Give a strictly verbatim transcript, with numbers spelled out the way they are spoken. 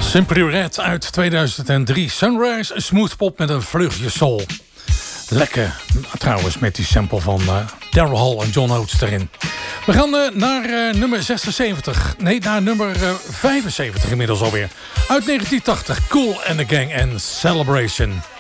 Simply Red uit tweeduizend drie. Sunrise, smooth pop met een vleugje soul. Lekker trouwens met die sample van uh, Daryl Hall en John Oates erin. We gaan uh, naar uh, nummer zesenzeventig. Nee, naar nummer uh, vijfenzeventig inmiddels alweer. Uit negentien tachtig. Kool and the Gang en Celebration.